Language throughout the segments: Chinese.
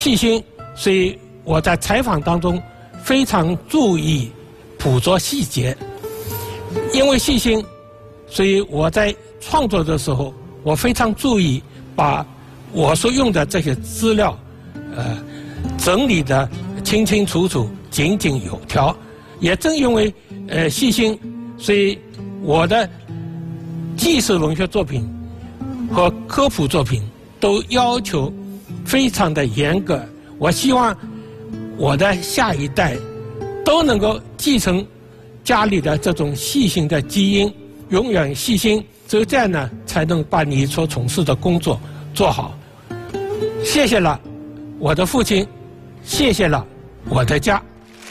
细心，所以我在采访当中非常注意捕捉细节。因为细心，所以我在创作的时候，我非常注意把我所用的这些资料，整理的清清楚楚、井井有条。也正因为细心，所以我的纪实文学作品和科普作品都要求非常的严格。我希望我的下一代都能够继承家里的这种细心的基因，永远细心，只有这样呢，才能把你所从事的工作做好。谢谢了我的父亲，谢谢了我的家。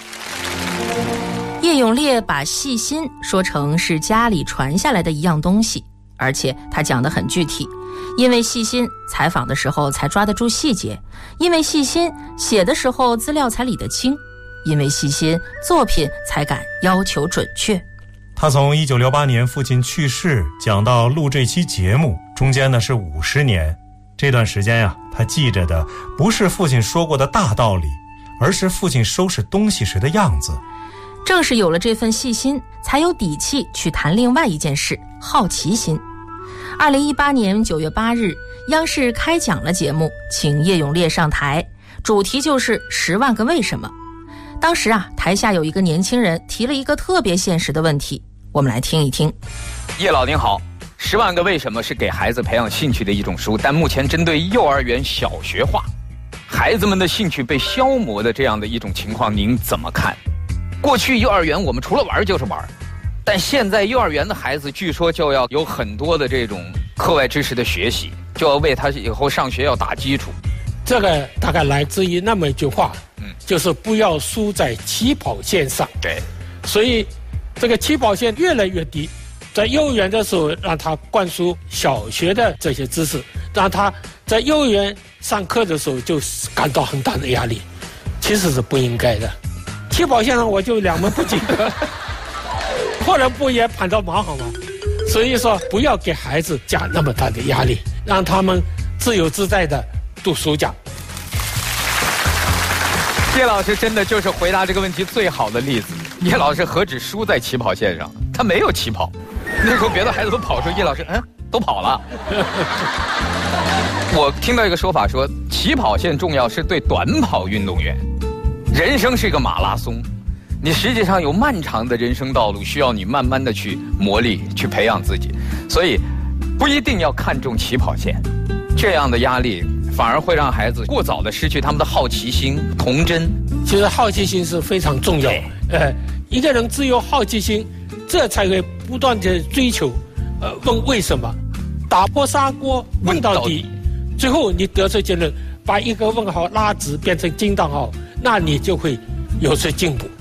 叶永烈把细心说成是家里传下来的一样东西，而且他讲得很具体。因为细心，采访的时候才抓得住细节；因为细心，写的时候资料才理得清；因为细心，作品才敢要求准确。 他从1968年父亲去世讲到录这期节目，中间呢是50年。这段时间呀，他记着的不是父亲说过的大道理，而是父亲收拾东西时的样子。 正是有了这份细心，才有底气去谈另外一件事——好奇心。2018年9月8日，央视开讲了节目，请叶永烈上台，主题就是10万个为什么。当时台下有一个年轻人提了一个特别现实的问题，我们来听一听。 叶老您好，10万个为什么是给孩子培养兴趣的一种书，但目前针对幼儿园小学化，孩子们的兴趣被消磨的这样的一种情况，您怎么看？过去幼儿园我们除了玩就是玩，但现在幼儿园的孩子据说就要有很多的这种课外知识的学习，就要为他以后上学要打基础。 这个大概来自于那么一句话，就是不要输在起跑线上。 对， 所以这个起跑线越来越低，在幼儿园的时候让他灌输小学的这些知识，让他在幼儿园上课的时候就感到很大的压力，其实是不应该的。起跑线上我就2门不及格，或者不也跑到蛮好吗？所以说不要给孩子加那么大的压力，让他们自由自在的读书讲。 叶老师真的就是回答这个问题最好的例子。叶老师何止输在起跑线上，他没有起跑。那时候别的孩子都跑出，叶老师都跑了。我听到一个说法说，起跑线重要是对短跑运动员。人生是一个马拉松，你实际上有漫长的人生道路，需要你慢慢的去磨砺，去培养自己。所以不一定要看重起跑线，这样的压力反而会让孩子过早的失去他们的好奇心、童真。 其实好奇心是非常重要。一个人只有好奇心，这才会不断的追求，问为什么，打破砂锅问到底，最后你得出结论，把一个问号拉直变成惊叹号，那你就会有所进步。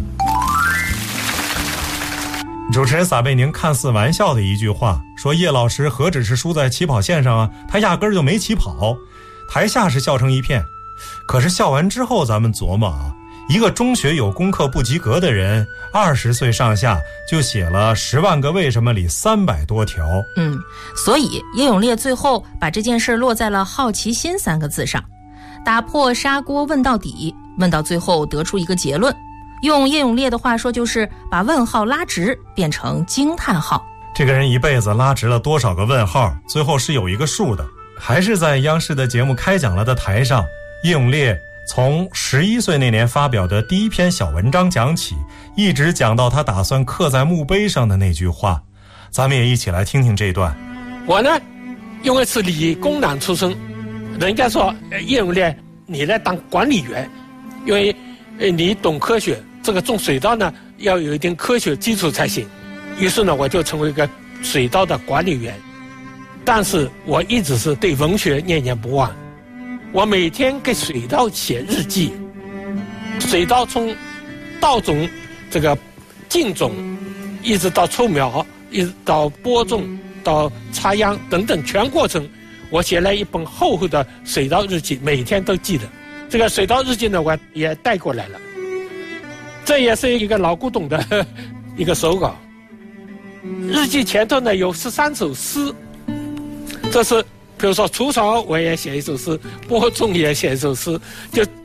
主持人撒贝宁看似玩笑的一句话，说叶老师何止是输在起跑线上啊，他压根儿就没起跑。台下是笑成一片，可是笑完之后咱们琢磨一个中学有功课不及格的人，20岁上下就写了10万个为什么里300多条。 所以叶永烈最后把这件事落在了好奇心3个字上，打破砂锅问到底，问到最后得出一个结论。用叶永烈的话说，就是把问号拉直变成惊叹号。 这个人一辈子拉直了多少个问号，最后是有一个数的。还是在央视的节目开讲了的台上，叶永烈从11岁那年发表的第一篇小文章讲起，一直讲到他打算刻在墓碑上的那句话。咱们也一起来听听这段。 我呢，因为是理工男出身，人家说叶永烈你来当管理员，因为你懂科学，这个种水稻呢要有一定科学基础才行。于是呢，我就成为一个水稻的管理员。但是我一直是对文学念念不忘，我每天给水稻写日记。水稻从稻种这个进种，一直到抽苗，一直到播种，到插秧等等全过程，我写了一本厚厚的水稻日记，每天都记得。这个水稻日记呢，我也带过来了，这也是一个老古董的一个手稿。日记前头呢有13首诗，这是比如说除草我也写一首诗，播种也写一首诗，就